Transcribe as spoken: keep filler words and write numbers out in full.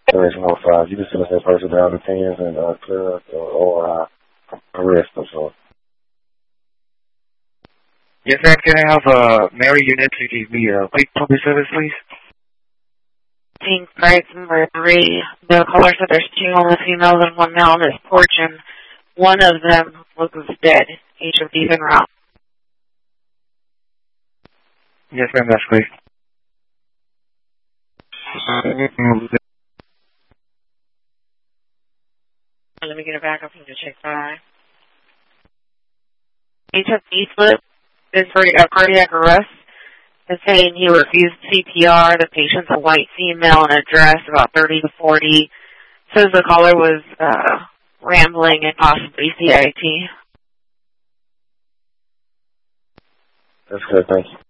Section one five. You can send us that person down to Tens and uh, clear us or, or uh, arrest them. So. Yes, ma'am. Can I have uh, Mary Unit to give me a quick public service, please? Team price number three. The caller said there's two homeless females and one male on this porch, and one of them looks dead. Each of these en route. Yes, ma'am. That's great. Let me get it back up and check five. He took E-slip. Is for a cardiac arrest. It's saying he refused C P R. The patient's a white female and address about thirty to forty. Says the caller was uh, rambling and possibly C I T. That's good, thank you.